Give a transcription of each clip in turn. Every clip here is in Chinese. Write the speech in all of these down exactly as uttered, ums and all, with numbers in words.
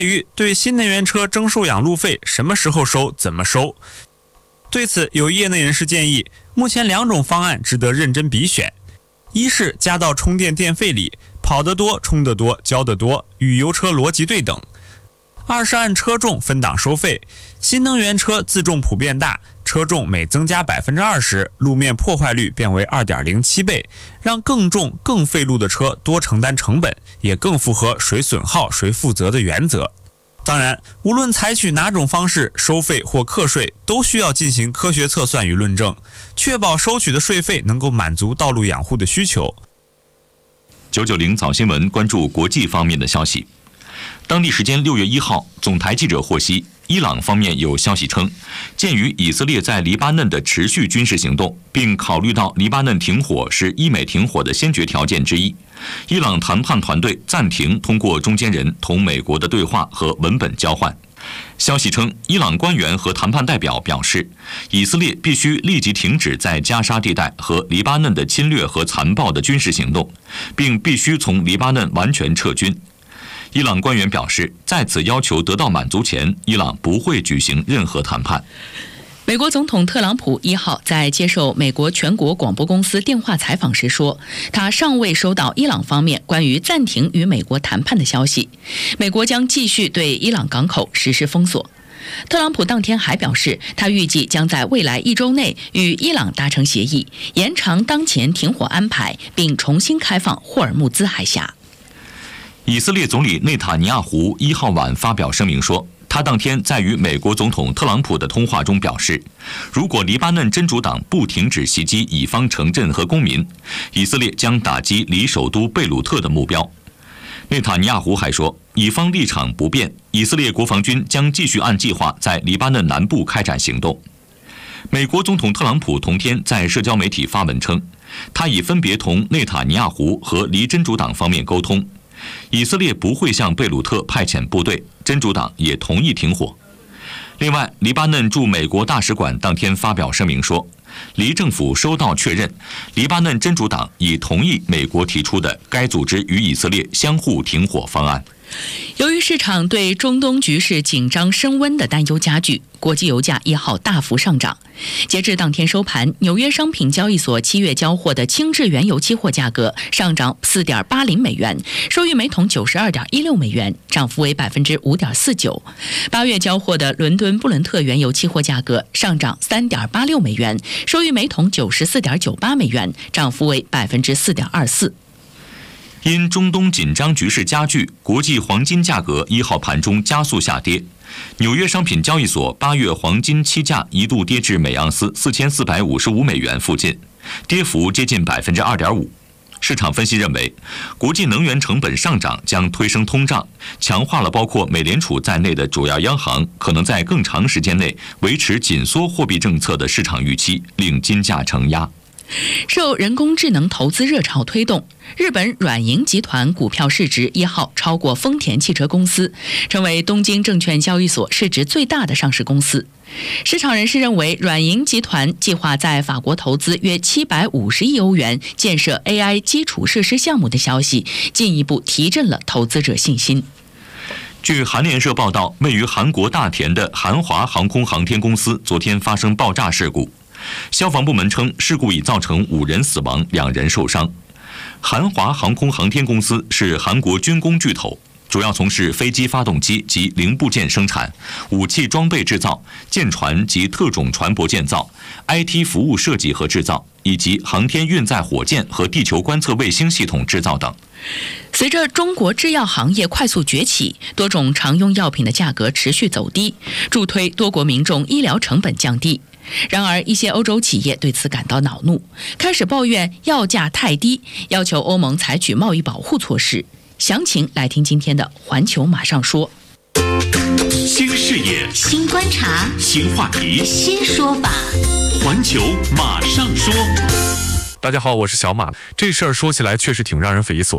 于对新能源车征收养路费什么时候收、怎么收。对此，有业内人士建议，目前两种方案值得认真比选：一是加到充电电费里，跑得多、充得多、交得多，与油车逻辑对等；二是按车重分档收费，新能源车自重普遍大，车重每增加 百分之二十， 路面破坏率变为 二点零七 倍，让更重更费路的车多承担成本，也更符合谁损耗谁负责的原则。当然，无论采取哪种方式收费或课税，都需要进行科学测算与论证，确保收取的税费能够满足道路养护的需求。 九九零早新闻关注国际方面的消息。当地时间六月一号，总台记者获悉，伊朗方面有消息称，鉴于以色列在黎巴嫩的持续军事行动，并考虑到黎巴嫩停火是伊美停火的先决条件之一，伊朗谈判团队暂停通过中间人同美国的对话和文本交换。消息称，伊朗官员和谈判代表表示，以色列必须立即停止在加沙地带和黎巴嫩的侵略和残暴的军事行动，并必须从黎巴嫩完全撤军。伊朗官员表示，在此要求得到满足前，伊朗不会举行任何谈判。 美国总统特朗普一号在接受美国全国广播公司电话采访时说，他尚未收到伊朗方面关于暂停与美国谈判的消息，美国将继续对伊朗港口实施封锁。特朗普当天还表示，他预计将在未来一周内与伊朗达成协议，延长当前停火安排，并重新开放霍尔木兹海峡。 以色列总理内塔尼亚胡一号晚发表声明说，他当天在与美国总统特朗普的通话中表示，如果黎巴嫩真主党不停止袭击以方城镇和公民，以色列将打击离首都贝鲁特的目标。内塔尼亚胡还说，以方立场不变，以色列国防军将继续按计划在黎巴嫩南部开展行动。美国总统特朗普同天在社交媒体发文称，他已分别同内塔尼亚胡和离真主党方面沟通，以色列不会向贝鲁特派遣部队，真主党也同意停火。另外，黎巴嫩驻美国大使馆当天发表声明说，黎政府收到确认，黎巴嫩真主党已同意美国提出的该组织与以色列相互停火方案。 由于市场对中东局势紧张升温的担忧加剧，国际油价一号大幅上涨。截至当天收盘，纽约商品交易所七月交货的轻质原油期货价格上涨 四点八零美元，收于每桶 九十二点一六美元，涨幅为 百分之五点四九。八月交货的伦敦布伦特原油期货价格上涨 三点八六美元，收于每桶 九十四点九八美元，涨幅为 百分之四点二四。 因中东紧张局势加剧，国际黄金价格一号盘中加速下跌。纽约商品交易所八月黄金期价一度跌至每盎司四千四百五十五美元附近，跌幅接近 百分之二点五。市场分析认为，国际能源成本上涨将推升通胀，强化了包括美联储在内的主要央行可能在更长时间内维持紧缩货币政策的市场预期，令金价承压。 受人工智能投资热潮推动，日本软银集团股票市值一号超过丰田汽车公司，成为东京证券交易所市值最大的上市公司。市场人士认为，软银集团计划在法国投资约七百五十亿欧元建设 A I 基础设施项目的消息，进一步提振了投资者信心。 据韩联社报道，位于韩国大田的韩华航空航天公司昨天发生爆炸事故。消防部门称，事故已造成五人死亡，两人受伤。韩华航空航天公司是韩国军工巨头，主要从事飞机发动机及零部件生产、武器装备制造、舰船及特种船舶建造、I T 服务设计和制造，以及航天运载火箭和地球观测卫星系统制造等。 随着中国制药行业快速崛起，多种常用药品的价格持续走低，助推多国民众医疗成本降低。然而，一些欧洲企业对此感到恼怒，开始抱怨药价太低，要求欧盟采取贸易保护措施。详情来听今天的《环球马上说》。 新视野， 新观察， 新话题， 新说法。 环球马上说。 大家好，我是小马。这事儿说起来确实挺让人匪夷所思。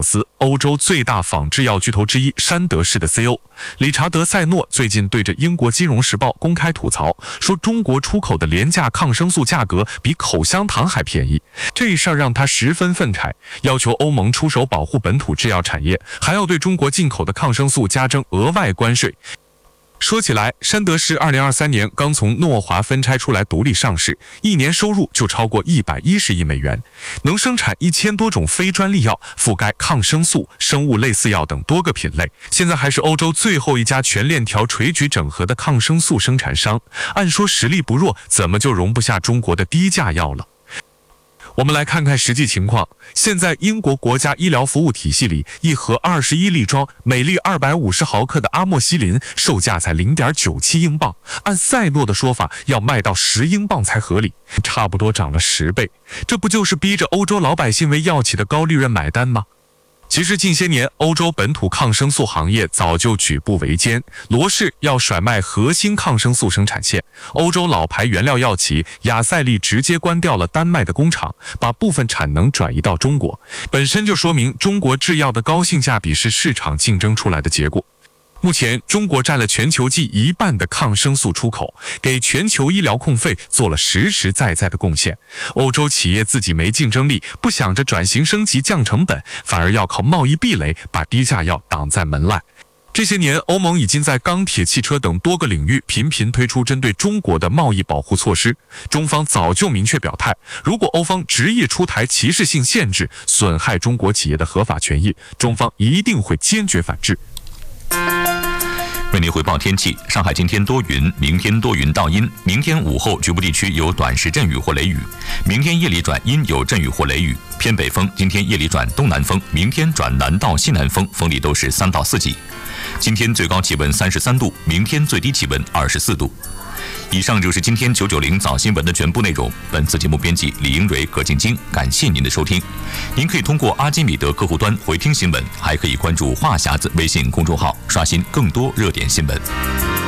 欧洲最大仿制药巨头之一山德士的 C E O 理查德·塞诺最近对着英国金融时报公开吐槽，说中国出口的廉价抗生素价格比口香糖还便宜。这事儿让他十分愤慨，要求欧盟出手保护本土制药产业，还要对中国进口的抗生素加征额外关税。说起来，山德士二零二三年刚从诺华分拆出来独立上市，一年收入就超过一百一十亿美元，能生产一千多种非专利药，覆盖抗生素、生物类似药等多个品类。现在还是欧洲最后一家全链条垂直整合的抗生素生产商，按说实力不弱，怎么就容不下中国的低价药了？我们来看看实际情况。现在英国国家医疗服务体系里，一盒二十一粒装、每粒二百五十毫克的阿莫西林售价才 零点九七英镑，按赛诺的说法，要卖到十英镑才合理，差不多涨了十倍。这不就是逼着欧洲老百姓为药企的高利润买单吗？其实近些年，欧洲本土抗生素行业早就举步维艰。罗氏要甩卖核心抗生素生产线，欧洲老牌原料药企雅赛利直接关掉了丹麦的工厂，把部分产能转移到中国，本身就说明中国制药的高性价比是市场竞争出来的结果。目前，中国占了全球近一半的抗生素出口，给全球医疗控费做了实实在在的贡献。欧洲企业自己没竞争力，不想着转型升级降成本，反而要靠贸易壁垒把低价药挡在门外。这些年，欧盟已经在钢铁、汽车等多个领域频频推出针对中国的贸易保护措施。中方早就明确表态，如果欧方执意出台歧视性限制，损害中国企业的合法权益，中方一定会坚决反制。 为您回报天气，上海今天多云，明天多云到阴，明天午后局部地区有短时阵雨或雷雨，明天夜里转阴有阵雨或雷雨，偏北风，今天夜里转东南风，明天转南到西南风，风力都是三到四级。今天最高气温三十三度，明天最低气温二十四度。以上就是今天九九零早新闻的全部内容。本次节目编辑李英蕊、葛静晶，感谢您的收听。您可以通过阿基米德客户端回听新闻，还可以关注话匣子微信公众号，刷新更多热点新闻。